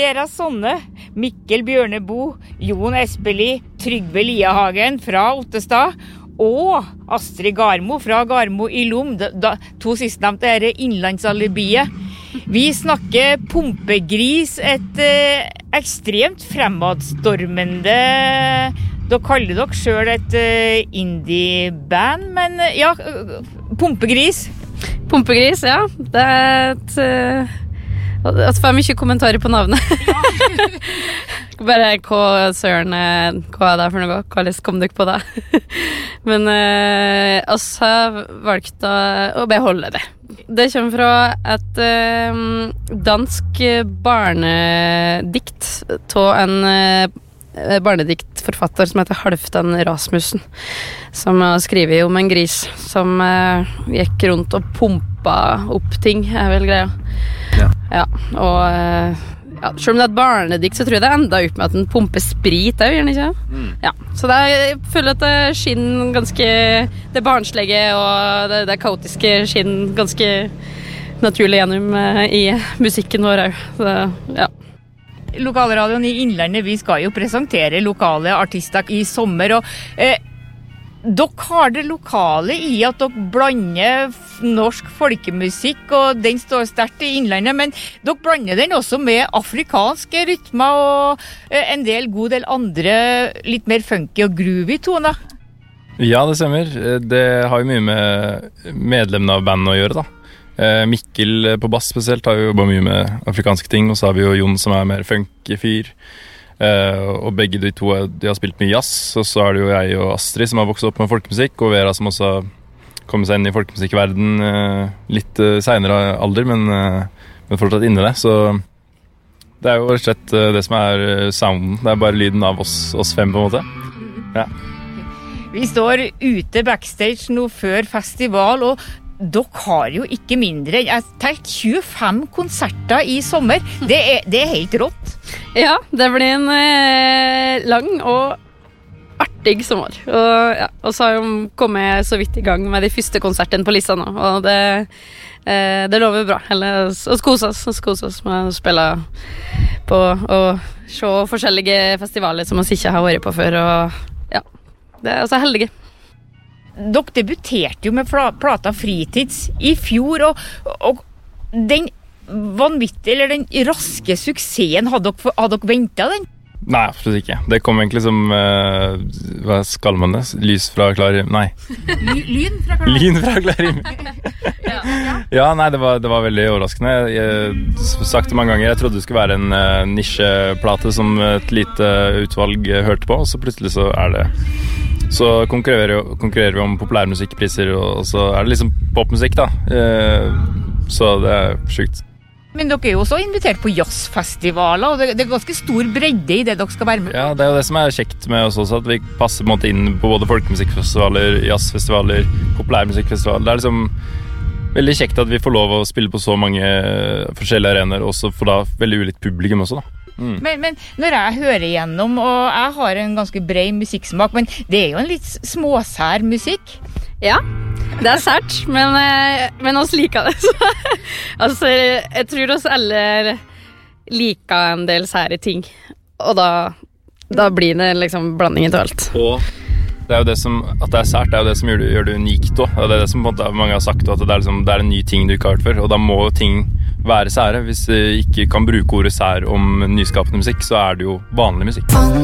Vera Sonne, Mikkel Bjørnebo, Jon Espeli, Trygve Liahagen fra Ottestad og Astrid Garmo fra Garmo i Lom, to sistnevnte er innlandsalibiet. Vi snakker pumpegris, et ekstremt fremadstormende, da kaller dere selv et indie-band, men ja, pumpegris. Pumpegris, ja. Det er et... Jeg får mye kommentarer på navnet. Bare hva søren, hva er det for noe? Hvordan kom dere på det? Men oss har valgt å beholde det. Det kommer fra et dansk barnedikt av en barnediktforfatter som heter Halvdan Rasmussen, som har skrevet om en gris som gikk rundt og pumpa opp ting, er vel greia. Ja, og ja, selv om det er et barnedikt, så tror jeg det enda opp med at den pumper sprit, det gjør den ikke? Ja, så jeg føler at det skinner ganske, det barnslige og det kaotiske skinner ganske naturlig gjennom i musikken vår også. Ja. Lokalradioen i Innlandet, vi skal jo presentere lokale artister i sommer, og dere har det lokale i at dere blander norsk folkemusikk, og den står sterkt i Innlandet, men dere blander den også med afrikanske rytmer og en god del andre litt mer funky og groovy toner. Ja, det stemmer. Det har jo mye med medlemmene av bandet å gjøre, da. Mikkel på bass spesielt har jo jobbet mye med afrikanske ting, og så har vi jo Jon som er mer funky fyr. Og begge de to de har spilt mye jazz, og så er det jo jeg og Astrid som har vokst opp med folkemusikk, og Vera som også har kommet seg inn i folkemusikkverden litt senere alder, men fortsatt inne i det. Så det er jo rett og slett det som er sounden. Det er bare lyden av oss fem på en måte. Ja. Vi står ute backstage nå før festival, og dere har jo ikke mindre, jeg tenkte 25 konserter i sommer. Det er helt rått. Ja, det blir en lang og artig sommer. Og så har vi kommet så vidt i gang med de første konsertene på lista nå, og det lover bra. Eller å kose oss med å spille på og se forskjellige festivaler som vi ikke har vært på før, og ja, det er også heldige. Dere debuterte jo med plata Fritids i fjor, og den vanvittige, eller den raske suksessen, hadde dere ventet den? Nei, absolutt ikke. Det kom egentlig som, hva skal man det? Lys fra klar himmel? Nei. Lyn fra klar himmel? Lyn fra klar himmel. Ja, nei, det var veldig overraskende. Jeg sagt det mange ganger, jeg trodde det skulle være en nisjeplate som et lite utvalg hørte på, og så plutselig så er det... Så konkurrerer vi om populærmusikkpriser, og så er det liksom popmusikk da. Så det er sykt. Men dere er jo også invitert på jazzfestivaler, og det er ganske stor bredde i det dere skal være med på. Ja, det er jo det som er kjekt med oss også, at vi passer på en måte inn på både folkemusikkfestivaler, jazzfestivaler, populærmusikkfestivaler. Det er liksom veldig kjekt at vi får lov å spille på så mange forskjellige arenaer, og også for da veldig ulikt publikum også da. Men når jeg hører igjennom, og jeg har en ganske bred musikksmak, men det er jo en litt småsær musikk. Ja, det er sært, men oss liker det. Altså, jeg tror oss alle liker en del sære ting, og da blir det liksom blanding til alt. Og det er jo det som, at det er sært, det er jo det som gjør det unikt også. Det er det som på en måte mange har sagt, at det er, liksom, det er en ny ting du ikke har hørt før, og da må ting være sære. Hvis du ikke kan bruke ordet sær om nyskapende musikk, så er det jo vanlig musikk.